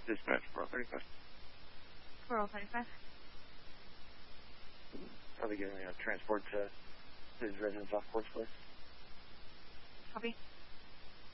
Dispatch 435. 4035. Probably getting transport to his residence off Quartz Place. Copy.